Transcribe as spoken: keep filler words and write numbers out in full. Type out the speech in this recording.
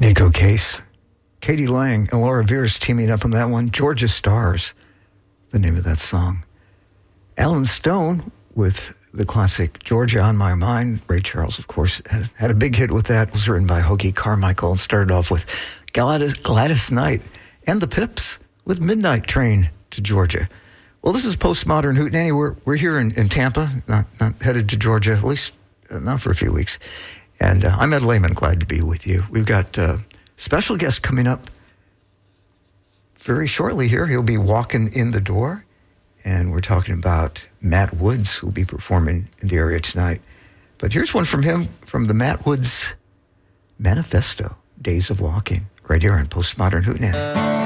Nico Case, Katie Lang, and Laura Veers teaming up on that one. Georgia Stars, the name of that song. Alan Stone with the classic Georgia on My Mind. Ray Charles, of course, had, had a big hit with that. It was written by Hoagie Carmichael and started off with Gladys, Gladys Knight and the Pips with Midnight Train to Georgia. Well, this is Postmodern Hootenanny. We're, we're here in, in Tampa, not, not headed to Georgia, at least uh, not for a few weeks. And uh, I'm Ed Lehman, glad to be with you. We've got a uh, special guest coming up very shortly here. He'll be walking in the door. And we're talking about Matt Woods, who'll be performing in the area tonight. But here's one from him, from the Matt Woods Manifesto, Days of Walking, right here on Postmodern Hootenanny.